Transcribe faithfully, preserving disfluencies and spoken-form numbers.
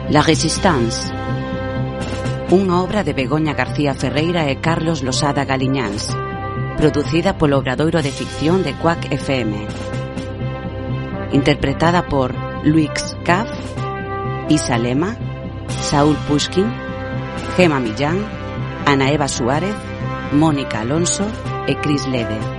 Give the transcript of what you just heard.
La Resistance, unha obra de Begoña García Ferreira e Carlos Losada Galiñáns, producida polo Obradoiro de Ficción de Quack F M, interpretada por Luix Caf, Isa Lema, Saúl Pushkin, Gema Millán, Ana Eva Suárez, Mónica Alonso e Cris Lede.